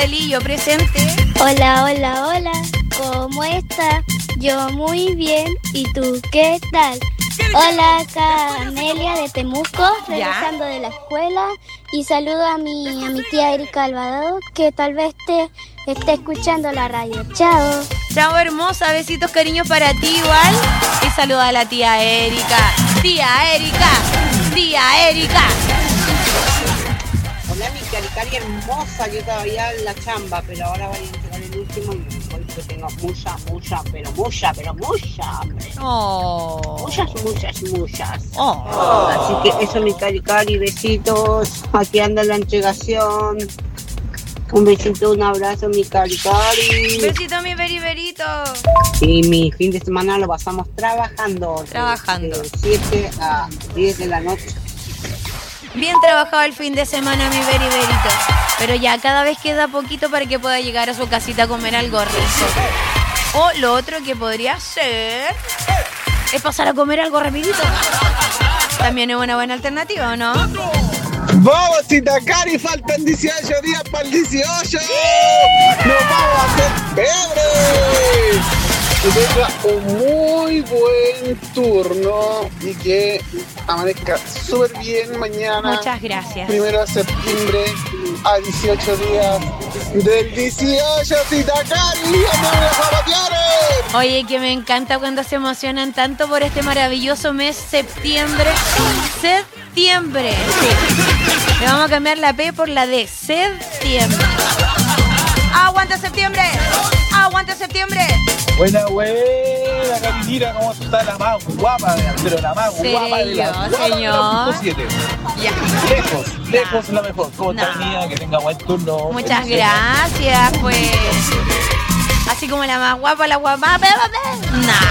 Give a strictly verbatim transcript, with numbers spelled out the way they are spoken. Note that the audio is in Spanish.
Delillo, presente. Hola, hola, hola. ¿Cómo estás? Yo muy bien. ¿Y tú qué tal? Hola, acá Amelia de Temuco, regresando de la escuela. Y saludo a mi, a mi tía Erika Alvarado, que tal vez te esté escuchando la radio. Chao. Chao, hermosa. Besitos, cariños para ti igual. Y saluda a la tía Erika. Tía Erika. Tía Erika. Hola, mi Caricari hermosa. Yo todavía en la chamba, pero ahora voy a entregar el último y porque tengo mucha, mucha, pero mucha, pero mucha hambre. Oh. Muchas, muchas, muchas. Oh. Así que eso, mi Caricari, besitos. Aquí anda la entregación. Un besito, un abrazo, mi Caricari. Besito, mi beriberito. Y mi fin de semana lo pasamos trabajando. Trabajando. De siete a diez de la noche. Bien trabajado el fin de semana, mi beriberito. Pero ya cada vez queda poquito para que pueda llegar a su casita a comer algo rico. O lo otro que podría ser es pasar a comer algo rapidito. También es una buena alternativa, ¿o no? ¡Vamos, Tita Cari! ¡Faltan dieciocho días para el dieciocho! ¡Nos vamos a hacer pebre! Que tenga un muy buen turno y que amanezca súper bien mañana. Muchas gracias. Primero de septiembre a dieciocho días del dieciocho, Tita Cari. ¡Vamos a zapatear! Oye, que me encanta cuando se emocionan tanto por este maravilloso mes septiembre. Septiembre. Sí. Le vamos a cambiar la P por la D. Septiembre. ¡Aguanta septiembre! ¡Aguanta septiembre! Buena, buena, Carinira, ¿cómo está? La más guapa, pero la más ¿Serio, guapa de la señor? siete. Ya. Lejos, lejos la mejor. ¿Cómo No. está, niña? Que tenga buen turno. Muchas gracias, pues. Así como la más guapa, la guapa. Nah.